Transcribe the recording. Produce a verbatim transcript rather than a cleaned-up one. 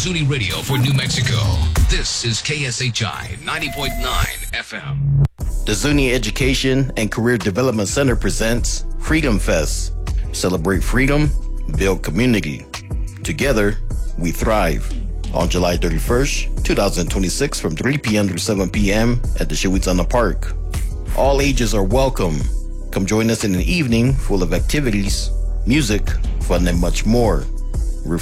Zuni Radio for New Mexico. This is K S H I ninety point nine F M. The Zuni Education and Career Development Center presents Freedom Fest. Celebrate freedom, build community. Together, we thrive. On July thirty-first, twenty twenty-six from three p.m. to seven p.m. at the Shiwitsana Park. All ages are welcome. Come join us in an evening full of activities, music, fun, and much more.